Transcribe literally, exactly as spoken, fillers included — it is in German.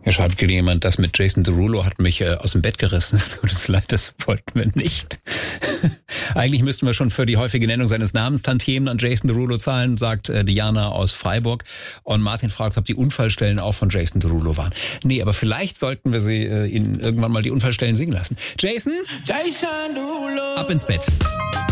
Mir schreibt gerade jemand, das mit Jason Derulo hat mich äh, aus dem Bett gerissen. Es tut uns leid, das wollten wir nicht. Eigentlich müssten wir schon für die häufige Nennung seines Namens Tantiemen an Jason Derulo zahlen, sagt äh, Diana aus Freiburg. Und Martin fragt, ob die Unfallstellen auch von Jason Derulo waren. Nee, aber vielleicht sollten wir sie äh, ihn irgendwann mal die Unfallstellen singen lassen. Jason, Jason Derulo. ab ins Bett.